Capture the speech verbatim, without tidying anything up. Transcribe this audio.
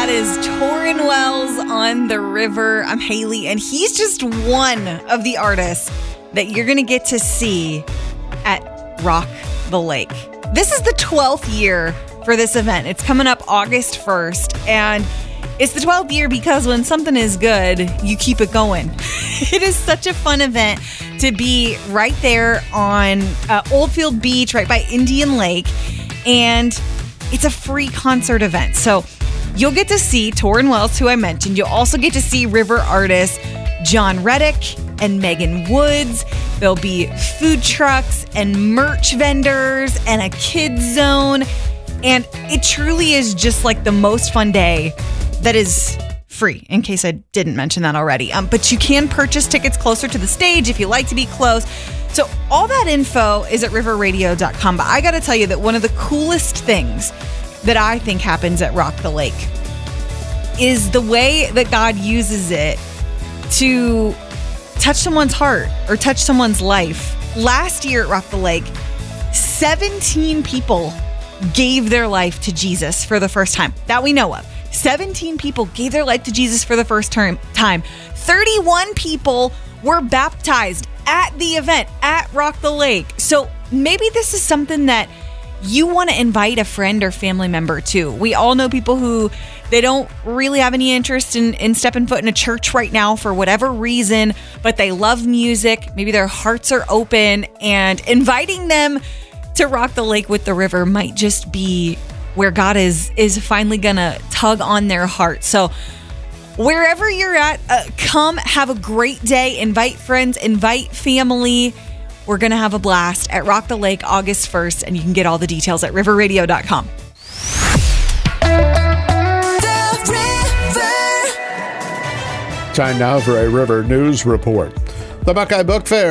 That is Torrin Wells on the river. I'm Haley, and he's just one of the artists that you're going to get to see at Rock the Lake. This is the twelfth year for this event. It's coming up August first, and it's the twelfth year because when something is good, you keep it going. It is such a fun event to be right there on uh, Oldfield Beach, right by Indian Lake, and it's a free concert event. So you'll get to see Torrin Wells, who I mentioned. You'll also get to see river artists John Reddick and Megan Woods. There'll be food trucks and merch vendors and a kids zone. And it truly is just like the most fun day that is free, in case I didn't mention that already. Um, but you can purchase tickets closer to the stage if you like to be close. So all that info is at river radio dot com. But I got to tell you that one of the coolest things that I think happens at Rock the Lake is the way that God uses it to touch someone's heart or touch someone's life. Last year at Rock the Lake, seventeen people gave their life to Jesus for the first time that we know of. seventeen people gave their life to Jesus for the first term, time. thirty-one people were baptized at the event at Rock the Lake. So maybe this is something that you want to invite a friend or family member to. We all know people who they don't really have any interest in, in stepping foot in a church right now for whatever reason, but they love music. Maybe their hearts are open, and inviting them to Rock the Lake with the river might just be where God is is finally gonna tug on their heart. So wherever you're at, uh, come have a great day. Invite friends, invite family. We're gonna have a blast at Rock the Lake August first, and you can get all the details at river radio dot com. Time now for a River News Report. The Buckeye Book Fair